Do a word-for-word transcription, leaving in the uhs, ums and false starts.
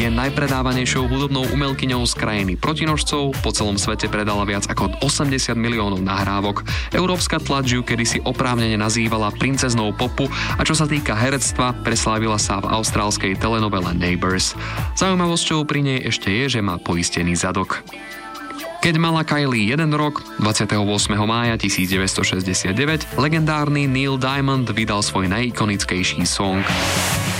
je najpredávanejšou hudobnou umelkyňou z krajiny protinožcov, po celom svete predala viac ako osemdesiat miliónov nahrávok. Európska tlač ju kedysi oprávnene nazývala princeznou popu a čo sa týka herectva, preslávila sa v austrálskej telenovele Neighbours. Zaujímavosťou pri nej ešte je, že má poistený zadok. Keď mala Kylie jeden rok, dvadsiateho ôsmeho mája tisícdeväťstošesťdesiatdeväť, legendárny Neil Diamond vydal svoj najikonickejší song.